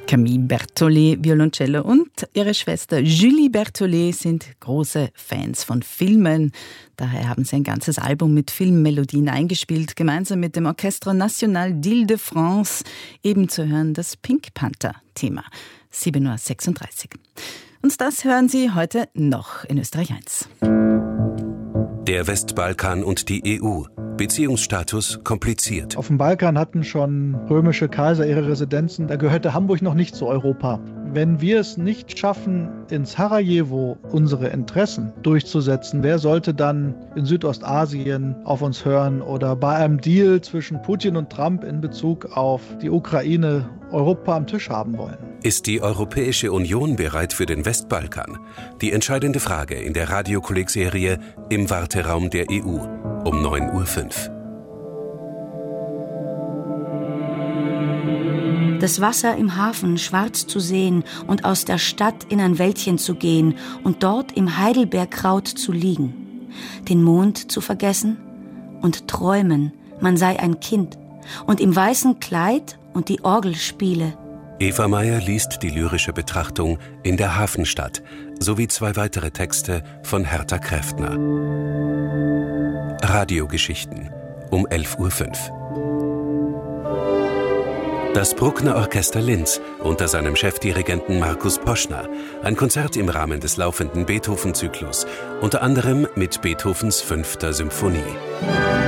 Camille Berthollet, Violoncello, und ihre Schwester Julie Berthollet sind große Fans von Filmen. Daher haben sie ein ganzes Album mit Filmmelodien eingespielt, gemeinsam mit dem Orchestre National d'Île-de-France. Eben zu hören das Pink Panther-Thema. 7:36 Uhr. Und das hören Sie heute noch in Österreich 1. Der Westbalkan und die EU. Beziehungsstatus kompliziert. Auf dem Balkan hatten schon römische Kaiser ihre Residenzen. Da gehörte Hamburg noch nicht zu Europa. Wenn wir es nicht schaffen, in Sarajevo unsere Interessen durchzusetzen, wer sollte dann in Südostasien auf uns hören oder bei einem Deal zwischen Putin und Trump in Bezug auf die Ukraine Europa am Tisch haben wollen? Ist die Europäische Union bereit für den Westbalkan? Die entscheidende Frage in der Radiokolleg-Serie Im Warteraum der EU um 9:05 Uhr. Das Wasser im Hafen schwarz zu sehen und aus der Stadt in ein Wäldchen zu gehen und dort im Heidelbeerkraut zu liegen, den Mond zu vergessen und träumen, man sei ein Kind und im weißen Kleid und die Orgel spiele. Eva Meyer liest die lyrische Betrachtung In der Hafenstadt sowie 2 weitere Texte von Hertha Kräftner. Radiogeschichten um 11:05 Uhr. Das Bruckner Orchester Linz unter seinem Chefdirigenten Markus Poschner. Ein Konzert im Rahmen des laufenden Beethoven-Zyklus, unter anderem mit Beethovens 5. Symphonie.